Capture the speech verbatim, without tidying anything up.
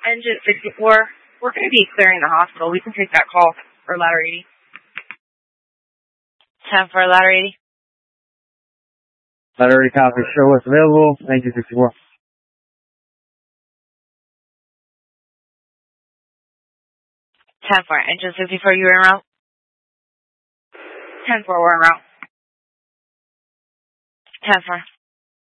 Engine sixty-four, we're going to be clearing the hospital. We can take that call for ladder eighty. ten for ladder eighty. Ladder eighty copy. Show what's available. Engine sixty-four. ten four. Engine sixty-four, you were en route? ten four, we're en route. ten four.